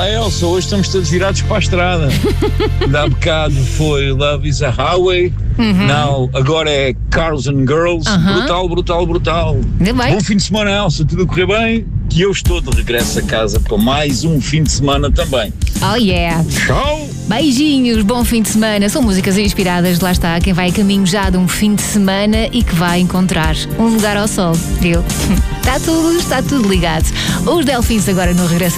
Olá Elsa, hoje estamos todos virados para a estrada. Há bocado foi Love is a Highway, não, agora é Cars and Girls, brutal. Ainda bem. Bom fim de semana Elsa, tudo a correr bem? Que eu estou de regresso a casa para mais um fim de semana também. Oh yeah! Tchau! Beijinhos, bom fim de semana. São músicas inspiradas, lá está, quem vai a caminho já de um fim de semana e que vai encontrar um lugar ao sol, viu? Está tudo ligado. Os Delfins agora no regresso